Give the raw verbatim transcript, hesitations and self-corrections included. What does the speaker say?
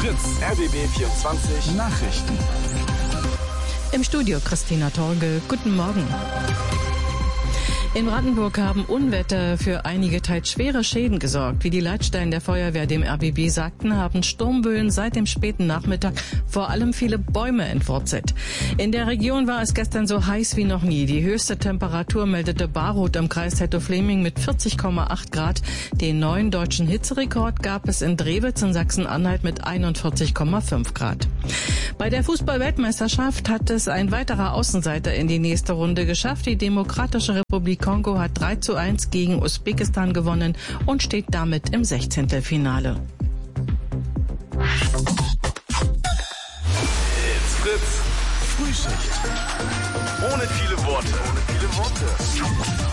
Fritz, R B B vierundzwanzig Nachrichten. Im Studio Christina Torge. Guten Morgen. In Brandenburg haben Unwetter für einige teils schwere Schäden gesorgt. Wie die Leitstellen der Feuerwehr dem R B B sagten, haben Sturmböen seit dem späten Nachmittag vor allem viele Bäume entwurzelt. In der Region war es gestern so heiß wie noch nie. Die höchste Temperatur meldete Baruth im Kreis Hetto-Fleming mit vierzig Komma acht Grad. Den neuen deutschen Hitzerekord gab es in Drewitz in Sachsen-Anhalt mit einundvierzig Komma fünf Grad. Bei der Fußball-Weltmeisterschaft hat es ein weiterer Außenseiter in die nächste Runde geschafft. Die Demokratische Republik Kongo hat drei zu eins gegen Usbekistan gewonnen und steht damit im Sechzehntelfinale. It's Fritz. Frühschicht. Ohne viele Worte. Ohne viele Worte.